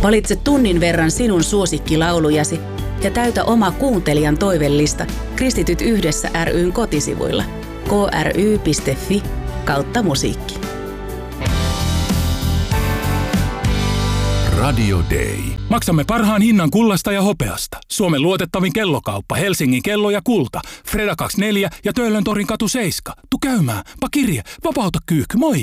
Valitse tunnin verran sinun suosikkilaulujasi ja täytä oma kuuntelijan toivellista Kristityt yhdessä ry:n kotisivuilla kry.fi/musiikki. Radio Day. Maksamme parhaan hinnan kullasta ja hopeasta. Suomen luotettavin kellokauppa Helsingin kello ja kulta. Freda 24 ja Töölöntorin katu 7. Tu käymään. Pa kirje. Vapauta kyykky. Moi!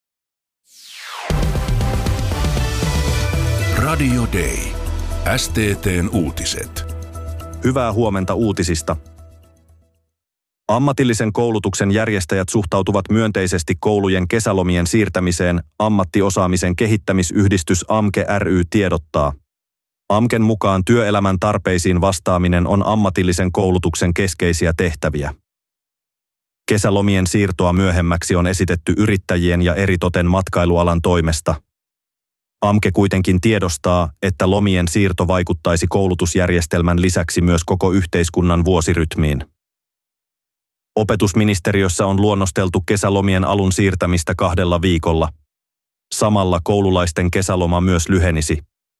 Radio Day. STT:n uutiset. Hyvää huomenta uutisista. Ammatillisen koulutuksen järjestäjät suhtautuvat myönteisesti koulujen kesälomien siirtämiseen, ammattiosaamisen kehittämisyhdistys AMKE ry tiedottaa. AMKEn mukaan työelämän tarpeisiin vastaaminen on ammatillisen koulutuksen keskeisiä tehtäviä. Kesälomien siirtoa myöhemmäksi on esitetty yrittäjien ja eritoten matkailualan toimesta. AMKE kuitenkin tiedostaa, että lomien siirto vaikuttaisi koulutusjärjestelmän lisäksi myös koko yhteiskunnan vuosirytmiin. Opetusministeriössä on luonnosteltu kesälomien alun siirtämistä 2 viikolla. Samalla koululaisten kesäloma myös lyhenisi.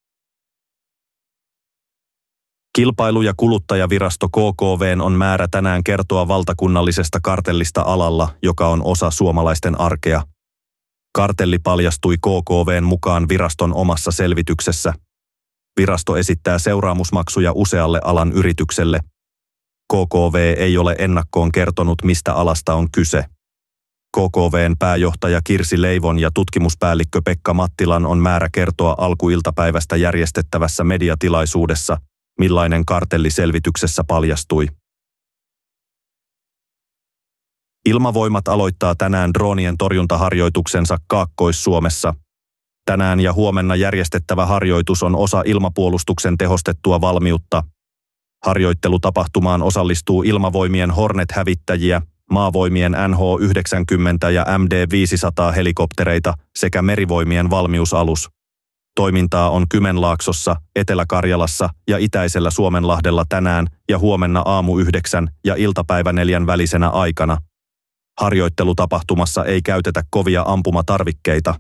Kilpailu- ja kuluttajavirasto KKV:n on määrä tänään kertoa valtakunnallisesta kartellista alalla, joka on osa suomalaisten arkea. Kartelli paljastui KKV:n mukaan viraston omassa selvityksessä. Virasto esittää seuraamusmaksuja usealle alan yritykselle. KKV ei ole ennakkoon kertonut, mistä alasta on kyse. KKV:n pääjohtaja Kirsi Leivon ja tutkimuspäällikkö Pekka Mattilan on määrä kertoa alkuiltapäivästä järjestettävässä mediatilaisuudessa, millainen kartelli selvityksessä paljastui. Ilmavoimat aloittaa tänään droonien torjuntaharjoituksensa Kaakkois-Suomessa. Tänään ja huomenna järjestettävä harjoitus on osa ilmapuolustuksen tehostettua valmiutta. Harjoittelutapahtumaan osallistuu Ilmavoimien Hornet-hävittäjiä, Maavoimien NH-90 ja MD-500 helikoptereita sekä Merivoimien valmiusalus. Toimintaa on Kymenlaaksossa, Etelä-Karjalassa ja Itäisellä Suomenlahdella tänään ja huomenna aamu 9 ja iltapäivä 4 välisenä aikana. Harjoittelutapahtumassa ei käytetä kovia ampumatarvikkeita.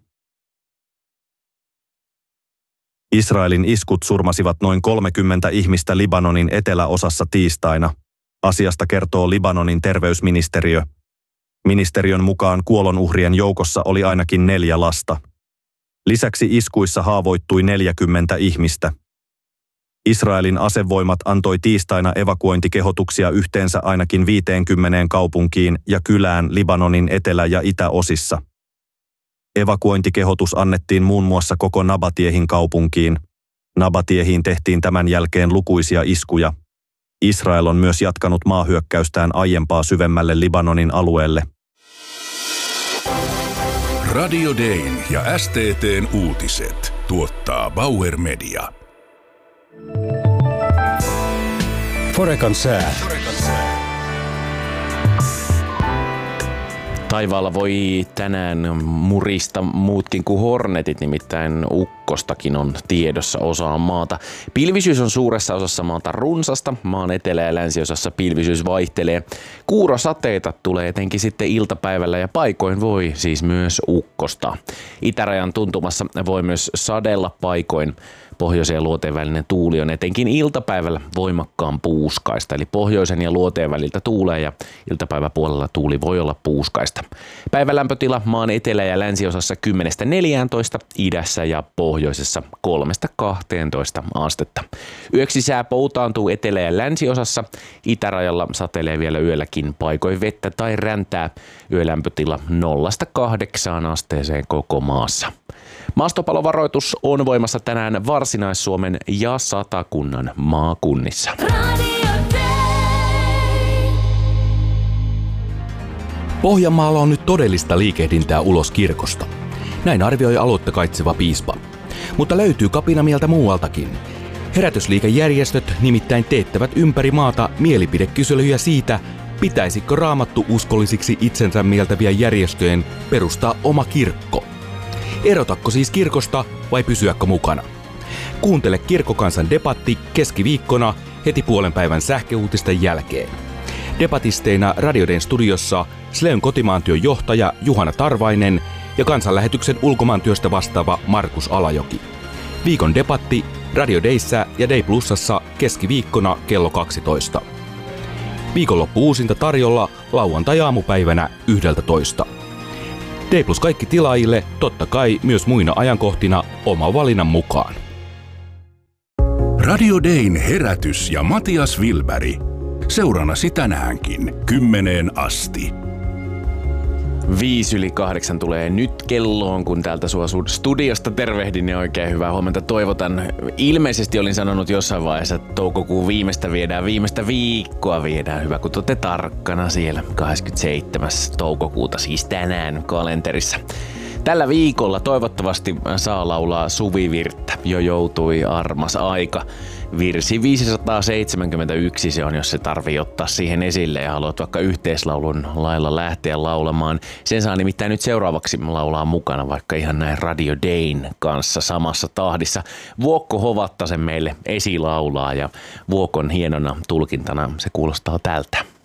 Israelin iskut surmasivat noin 30 ihmistä Libanonin eteläosassa tiistaina. Asiasta kertoo Libanonin terveysministeriö. Ministeriön mukaan kuolonuhrien joukossa oli ainakin 4 lasta. Lisäksi iskuissa haavoittui 40 ihmistä. Israelin asevoimat antoi tiistaina evakuointikehotuksia yhteensä ainakin 50 kaupunkiin ja kylään Libanonin etelä- ja itäosissa. Evakuointikehotus annettiin muun muassa koko Nabatiehin kaupunkiin. Nabatiehiin tehtiin tämän jälkeen lukuisia iskuja. Israel on myös jatkanut maahyökkäystään aiempaa syvemmälle Libanonin alueelle. Radio Dayn ja STT:n uutiset tuottaa Bauer Media. Forekan sää. Taivaalla voi tänään murista muutkin kuin hornetit, nimittäin ukkostakin on tiedossa osaa maata. Pilvisyys on suuressa osassa maata runsasta, maan etelä- ja länsiosassa pilvisyys vaihtelee. Kuurosateita tulee etenkin sitten iltapäivällä ja paikoin voi siis myös ukkosta. Itärajan tuntumassa voi myös sadella paikoin. Pohjoisen ja luoteen välinen tuuli on etenkin iltapäivällä voimakkaan puuskaista, eli pohjoisen ja luoteen väliltä tuulee ja iltapäiväpuolella tuuli voi olla puuskaista. Päivälämpötila maan etelä- ja länsiosassa 10–14, idässä ja pohjoisessa 3–12 astetta. Yöksi sää poutaantuu etelä- ja länsiosassa, itärajalla satelee vielä yölläkin paikoin vettä tai räntää, yölämpötila 0–8 asteeseen koko maassa. Maastopalovaroitus on voimassa tänään Varsinais-Suomen ja Satakunnan maakunnissa. Pohjanmaalla on nyt todellista liikehdintää ulos kirkosta. Näin arvioi aluetta kaitseva piispa. Mutta löytyy kapinamieltä muualtakin. Herätysliikejärjestöt nimittäin teettävät ympäri maata mielipidekyselyjä siitä, pitäisikö Raamattu uskollisiksi itsensä mieltävien järjestöjen perustaa oma kirkko. Erotakko siis kirkosta vai pysyäkö mukana? Kuuntele Kirkkokansan debatti keskiviikkona heti puolen päivän sähköuutisten jälkeen. Debatisteina Radio Dayn studiossa Sleyn kotimaantyön johtaja Juhana Tarvainen ja kansanlähetyksen ulkomaantyöstä vastaava Markus Alajoki. Viikon debatti Radio Dayssä ja Day Plusassa keskiviikkona kello 12. Viikonloppu uusinta tarjolla lauantai-aamupäivänä 11. Day Plus kaikki tilaajille, totta kai myös muina ajankohtina oma valinnan mukaan. Radio Dayn herätys ja Matias Wilberg. Seuranasi tänäänkin 10 asti. 7:05 tulee nyt kelloon, kun täältä sua studiosta tervehdin ja oikein hyvää huomenta toivotan. Ilmeisesti olin sanonut jossain vaiheessa, että toukokuun viimeistä viikkoa viedään. Hyvä, kun olette tarkkana siellä 27. toukokuuta, siis tänään kalenterissa. Tällä viikolla toivottavasti saa laulaa Suvivirttä. Jo joutui armas aika. Virsi 571 se on, jos se tarvii ottaa siihen esille ja haluat vaikka yhteislaulun lailla lähteä laulamaan. Sen saa nimittäin nyt seuraavaksi laulaa mukana vaikka ihan näin Radio Dayn kanssa samassa tahdissa. Vuokko Hovattasen meille esilaulaa ja Vuokon hienona tulkintana se kuulostaa tältä.